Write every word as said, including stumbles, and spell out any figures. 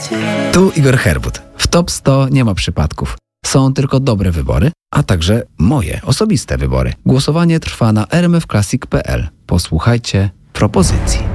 Tu Igor Herbut. W Top sto nie ma przypadków. Są tylko dobre wybory, a także moje osobiste wybory. Głosowanie trwa na r m f classic kropka p l. Posłuchajcie propozycji.